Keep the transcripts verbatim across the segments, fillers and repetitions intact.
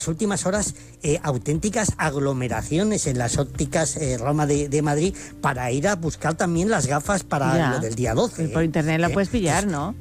últimas horas eh, auténticas aglomeraciones en las ópticas eh, Roma de, de Madrid para ir a buscar también las gafas para ya. lo del día doce. Por eh. internet la eh, puedes pillar, ¿no?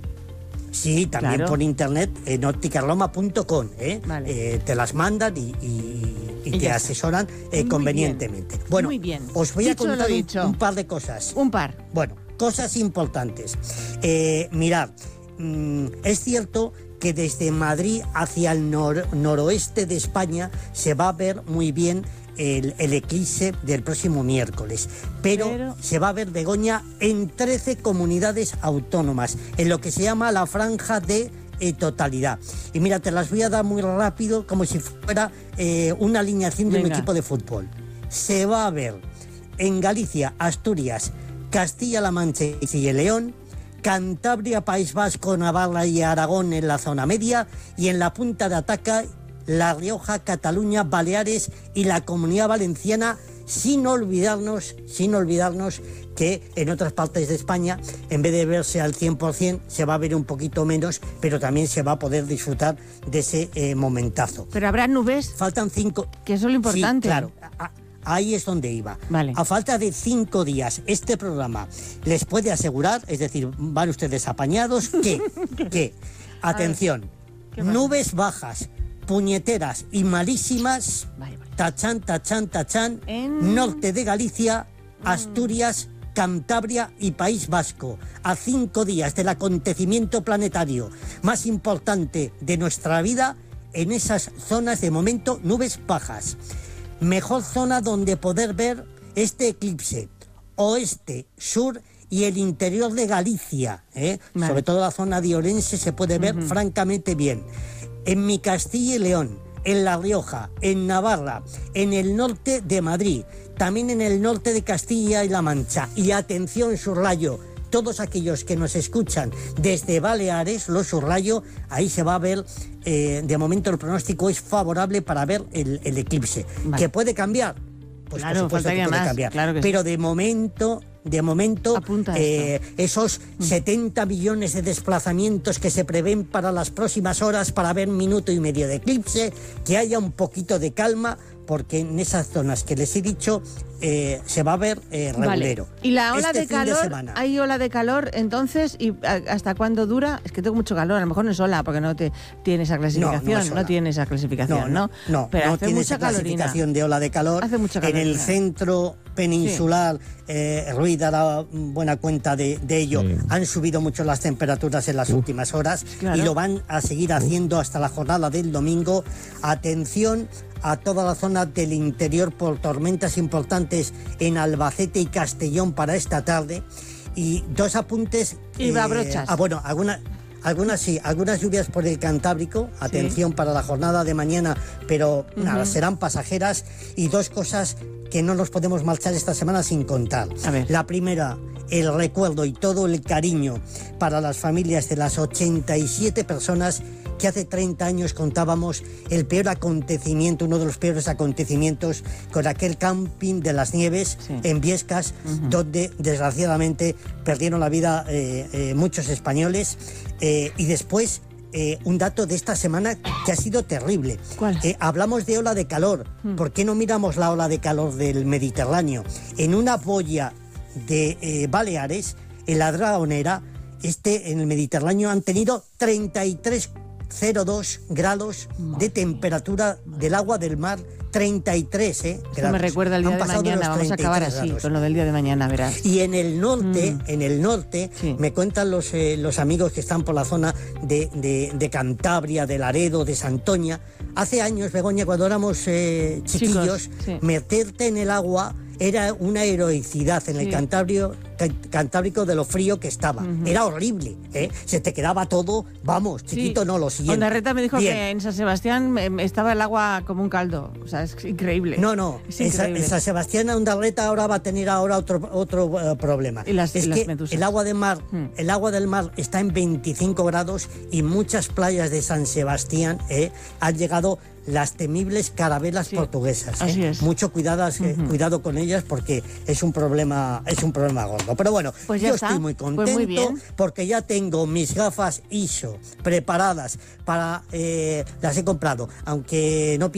Sí, también claro. por internet en ópticasroma punto com. ¿eh? Vale. Eh, te las mandan y, y, y Y te asesoran eh, convenientemente. Bien. Bueno, Muy bien. os voy a Dicho contar lo un, dicho. un par de cosas. Un par. Bueno, cosas importantes. Eh, mirad, mmm, es cierto que desde Madrid hacia el nor noroeste de España se va a ver muy bien el, el eclipse del próximo miércoles, pero, pero se va a ver, Begoña, en trece comunidades autónomas, en lo que se llama la franja de eh, totalidad. Y mira, te las voy a dar muy rápido, como si fuera eh, una alineación de Venga. un equipo de fútbol. Se va a ver en Galicia, Asturias, Castilla-La Mancha y León, Cantabria, País Vasco, Navarra y Aragón en la zona media, y en la punta de ataque La Rioja, Cataluña, Baleares y la Comunidad Valenciana, sin olvidarnos, sin olvidarnos que en otras partes de España, en vez de verse al cien por cien, se va a ver un poquito menos, pero también se va a poder disfrutar de ese eh, momentazo. ¿Pero habrá nubes? Faltan cinco... Que eso es lo importante. Sí, claro. A Ahí es donde iba. Vale. A falta de cinco días, este programa les puede asegurar, es decir, van ustedes apañados, que, que atención, nubes bajas, puñeteras y malísimas, vale, vale. tachán, tachán, tachán, en... norte de Galicia, Asturias, Cantabria y País Vasco, a cinco días del acontecimiento planetario más importante de nuestra vida. En esas zonas, de momento, nubes bajas. Mejor zona donde poder ver este eclipse: oeste, sur y el interior de Galicia, ¿eh? Vale. Sobre todo la zona de Orense se puede ver uh-huh. francamente bien. En mi Castilla y León, en La Rioja, en Navarra, en el norte de Madrid, también en el norte de Castilla y La Mancha. Y atención, subrayo, todos aquellos que nos escuchan desde Baleares, lo subrayo, ahí se va a ver, eh, de momento el pronóstico es favorable para ver el, el eclipse. Vale. ¿Que puede cambiar? Pues claro, por supuesto que puede más, cambiar. Claro que Pero sí. de momento... De momento, eh, esos mm. setenta millones de desplazamientos que se prevén para las próximas horas para ver minuto y medio de eclipse, que haya un poquito de calma, porque en esas zonas que les he dicho eh, se va a ver eh, regulero. Vale. ¿Y la ola este de calor? De ¿Hay ola de calor entonces? ¿Y hasta cuándo dura? Es que tengo mucho calor, a lo mejor no es ola, porque no te, tiene esa clasificación. No, no, es no tiene esa clasificación, ¿no? No, no, pero no hace tiene mucha esa clasificación calorina. de ola de calor. Hace mucha calorina. En el centro peninsular, sí. eh, Ruiz dará buena cuenta de, de ello, sí. han subido mucho las temperaturas en las uh, últimas horas, claro. y lo van a seguir haciendo uh. hasta la jornada del domingo. Atención a toda la zona del interior por tormentas importantes en Albacete y Castellón para esta tarde. Y dos apuntes. Y va eh, brochas. Ah, bueno, algunas... Algunas sí, algunas lluvias por el Cantábrico, atención sí. para la jornada de mañana, pero uh-huh. nada, serán pasajeras. Y dos cosas que no nos podemos marchar esta semana sin contar. A ver. La primera, el recuerdo y todo el cariño para las familias de las ochenta y siete personas que hace treinta años contábamos el peor acontecimiento, uno de los peores acontecimientos, con aquel camping de las Nieves sí. en Viescas, uh-huh. donde desgraciadamente perdieron la vida eh, eh, muchos españoles. Eh, y después, eh, un dato de esta semana que ha sido terrible. ¿Cuál? Eh, hablamos de ola de calor. Hmm. ¿Por qué no miramos la ola de calor del Mediterráneo? En una boya de eh, Baleares, en la Dragonera, este, en el Mediterráneo, han tenido treinta y tres coma cero dos grados de temperatura del agua del mar. treinta y tres, ¿eh? Eso me recuerda el día de mañana, vamos a acabar así, grados. Con lo del día de mañana, verás. Y en el norte, mm. en el norte, sí. me cuentan los, eh, los amigos que están por la zona de, de, de Cantabria, de Laredo, de Santoña, hace años, Begoña, cuando éramos eh, chiquillos, Chicos, sí. meterte en el agua era una heroicidad en sí. el Cantabrio, Cantábrico, de lo frío que estaba. Uh-huh. Era horrible, ¿eh? Se te quedaba todo, vamos, chiquito sí. no, lo siguiente. Ondarreta me dijo Bien. que en San Sebastián estaba el agua como un caldo, o sea, es increíble. No, no, es increíble. En San Sebastián, Ondarreta ahora va a tener ahora otro, otro uh, problema. Y las, es y las que medusas. el agua, de mar, hmm. el agua del mar está en veinticinco grados y muchas playas de San Sebastián eh, han llegado las temibles carabelas sí. portuguesas. Así ¿eh? es. Mucho cuidadas, uh-huh. eh, cuidado con ellas porque es un problema, es un problema gordo. Pero bueno, pues yo está. estoy muy contento pues muy bien. porque ya tengo mis gafas I S O preparadas para, eh, las he comprado, aunque no